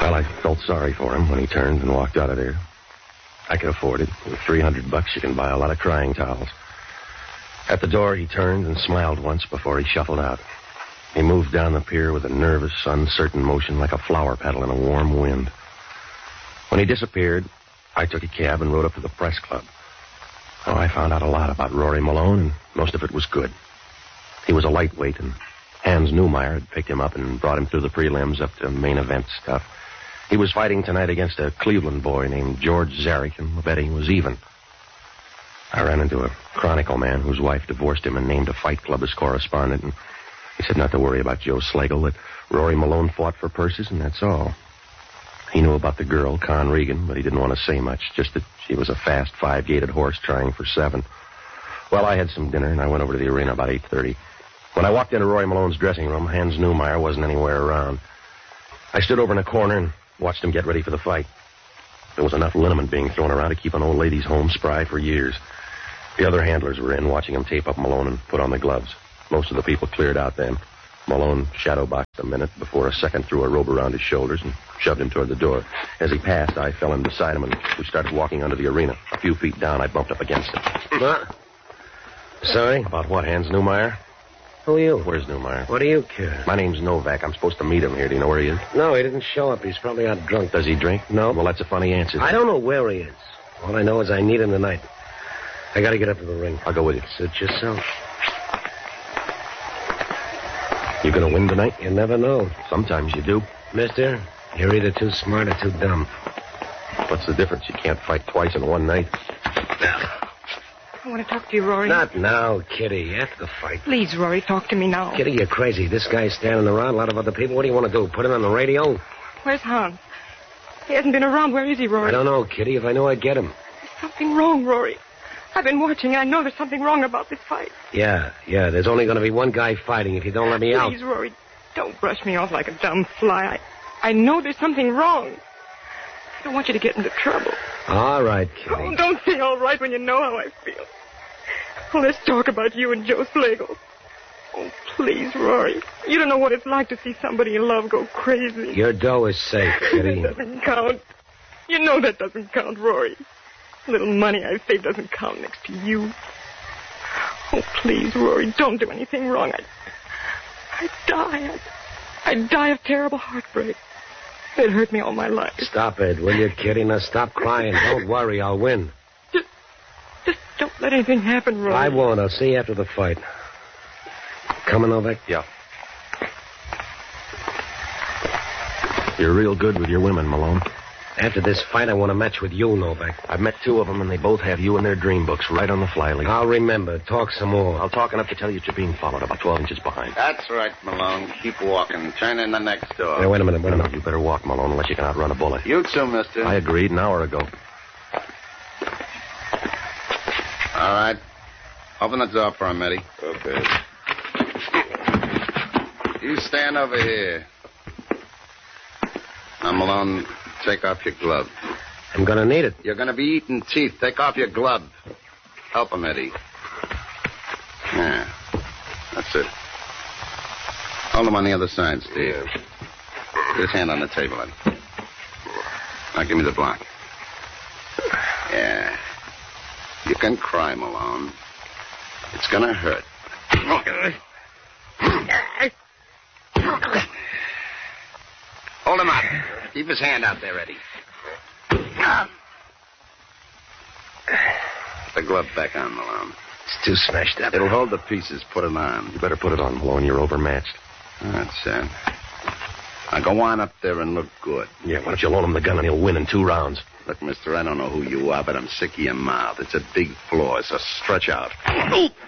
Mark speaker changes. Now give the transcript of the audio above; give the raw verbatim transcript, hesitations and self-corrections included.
Speaker 1: Well, I felt sorry for him when he turned and walked out of there. I could afford it. With three hundred bucks, you can buy a lot of crying towels. At the door, he turned and smiled once before he shuffled out. He moved down the pier with a nervous, uncertain motion like a flower petal in a warm wind. When he disappeared, I took a cab and rode up to the press club. Oh, I found out a lot about Rory Malone, and most of it was good. He was a lightweight, and Hans Newmeyer had picked him up and brought him through the prelims up to main event stuff. He was fighting tonight against a Cleveland boy named George Zarek, and the betting was even. I ran into a Chronicle man whose wife divorced him and named a fight club as correspondent, and he said not to worry about Joe Slagle, that Rory Malone fought for purses, and that's all. He knew about the girl, Con Regan, but he didn't want to say much, just that she was a fast, five-gated horse trying for seven. Well, I had some dinner, and I went over to the arena about eight thirty. When I walked into Rory Malone's dressing room, Hans Newmeyer wasn't anywhere around. I stood over in a corner and watched him get ready for the fight. There was enough liniment being thrown around to keep an old lady's home spry for years. The other handlers were in, watching him tape up Malone and put on the gloves. Most of the people cleared out then. Malone shadowboxed a minute before a second threw a robe around his shoulders and shoved him toward the door. As he passed, I fell in beside him, and we started walking under the arena. A few feet down, I bumped up against him.
Speaker 2: What? Sorry?
Speaker 1: About what, Hans Newmeyer?
Speaker 2: Who are you?
Speaker 1: Where's Newmeyer?
Speaker 2: What do you care?
Speaker 1: My name's Novak. I'm supposed to meet him here. Do you know where he is?
Speaker 2: No, he didn't show up. He's probably out drunk.
Speaker 1: Does he drink?
Speaker 2: No.
Speaker 1: Well, that's a funny answer.
Speaker 2: I don't know where he is. All I know is I need him tonight. I gotta get up to the ring.
Speaker 1: I'll go with you.
Speaker 2: Suit yourself.
Speaker 1: You gonna win tonight?
Speaker 2: You never know.
Speaker 1: Sometimes you do.
Speaker 2: Mister, you're either too smart or too dumb.
Speaker 1: What's the difference? You can't fight twice in one night.
Speaker 3: I want to talk to you, Rory.
Speaker 2: Not now, Kitty. After the fight.
Speaker 3: Please, Rory, talk to me now.
Speaker 2: Kitty, you're crazy. This guy's standing around, a lot of other people. What do you want to do? Put him on the radio?
Speaker 3: Where's Hans? He hasn't been around. Where is he, Rory?
Speaker 2: I don't know, Kitty. If I knew, I'd get him.
Speaker 3: There's something wrong, Rory. I've been watching, and I know there's something wrong about this fight.
Speaker 2: Yeah, yeah. There's only going to be one guy fighting if you don't let me
Speaker 3: Please,
Speaker 2: out.
Speaker 3: Please, Rory, don't brush me off like a dumb fly. I, I know there's something wrong. I don't want you to get into trouble.
Speaker 2: All right, Kitty.
Speaker 3: Oh, don't say all right when you know how I feel. Well, let's talk about you and Joe Slagle. Oh, please, Rory. You don't know what it's like to see somebody you love go crazy.
Speaker 2: Your dough is safe, Kitty.
Speaker 3: That doesn't count. You know that doesn't count, Rory. The little money I saved doesn't count next to you. Oh, please, Rory, don't do anything wrong. I'd, I'd die. I'd, I'd die of terrible heartbreak. It hurt me all my life.
Speaker 2: Stop it, will you, Kitty? Now stop crying. Don't worry, I'll win.
Speaker 3: Just, just don't let anything happen, Rory.
Speaker 2: I won't. I'll see you after the fight. Coming, Novak?
Speaker 1: Yeah. You're real good with your women, Malone.
Speaker 2: After this fight, I want a match with you, Novak.
Speaker 1: I've met two of them, and they both have you in their dream books right on the fly leaf.
Speaker 2: I'll remember. Talk some more.
Speaker 1: I'll talk enough to tell you that you're being followed about twelve inches behind.
Speaker 4: That's right, Malone. Keep walking. Turn in the next door.
Speaker 2: Hey, wait a minute, wait a minute.
Speaker 1: You better walk, Malone, unless you can outrun a bullet.
Speaker 4: You too, mister.
Speaker 1: I agreed an hour ago.
Speaker 4: All right. Open the door for him, Eddie.
Speaker 1: Okay.
Speaker 4: You stand over here. Now, Malone, take off your glove.
Speaker 2: I'm going to need it.
Speaker 4: You're going to be eating teeth. Take off your glove. Help him, Eddie. Yeah. That's it. Hold him on the other side, Steve. Put his hand on the table, Eddie. Now, give me the block. Yeah. You can cry, Malone. It's going to hurt. Hold him up. Keep his hand out there, Eddie. Put the glove back on, Malone.
Speaker 2: It's too smashed up.
Speaker 4: It'll hold the pieces. Put it on.
Speaker 1: You better put it on, Malone. You're overmatched.
Speaker 4: That's it. Now go on up there and look good.
Speaker 1: Yeah, why don't you loan him the gun and he'll win in two rounds?
Speaker 4: Look, mister, I don't know who you are, but I'm sick of your mouth. It's a big floor, so stretch out.